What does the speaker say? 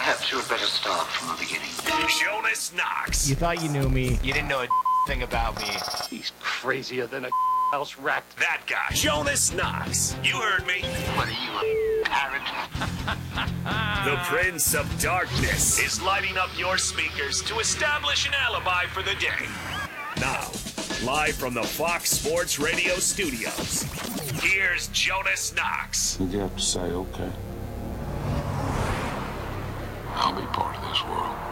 Perhaps you had better start from the beginning. Jonas Knox. You thought you knew me. You didn't know a thing about me. He's crazier than a house rat. That guy. Jonas Knox. You heard me. What are you, a parrot? The Prince of Darkness is lighting up your speakers to establish an alibi for the day. Now, live from the Fox Sports Radio studios, here's Jonas Knox. You have to say, okay, I'll be part of this world.